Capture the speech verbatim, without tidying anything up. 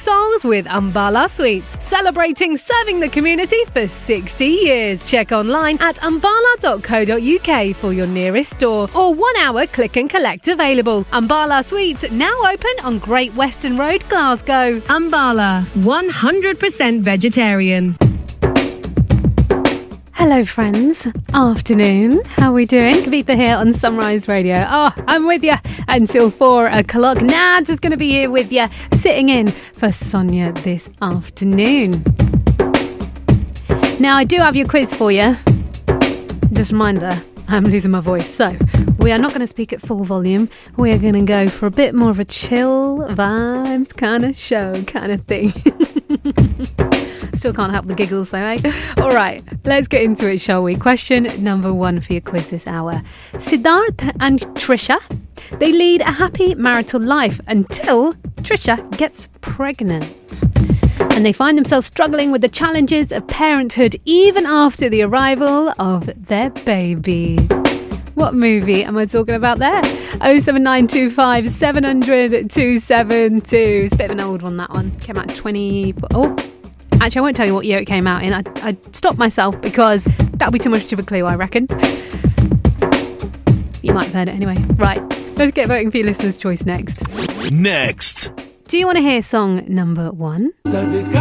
songs with Ambala Sweets, celebrating serving the community for sixty years. Check online at ambala dot co dot uk for your nearest store or one hour click and collect available. Ambala Sweets now open on Great Western Road, Glasgow. Ambala, one hundred percent vegetarian. Hello friends, afternoon, how are we doing? Kavita here on Sunrise Radio. Oh, I'm with you until four o'clock. Nads is going to be here with you, sitting in for Sonia this afternoon. Now I do have your quiz for you. Just a reminder, I'm losing my voice, so we are not going to speak at full volume. We are going to go for a bit more of a chill vibes kind of show kind of thing. Still can't help the giggles though, eh? All right, let's get into it, shall we? Question number one for your quiz this hour. Siddharth and Trisha, they lead a happy marital life until Trisha gets pregnant. And they find themselves struggling with the challenges of parenthood even after the arrival of their baby. What movie am I talking about there? oh seven nine two five seven hundred two seven two. It's a bit of an old one, that one. Came out twenty... Oh, actually, I won't tell you what year it came out in. I, I stopped myself because that would be too much of a clue, I reckon. You might have heard it anyway. Right, let's get voting for your listener's choice next. Next. Do you want to hear song number one?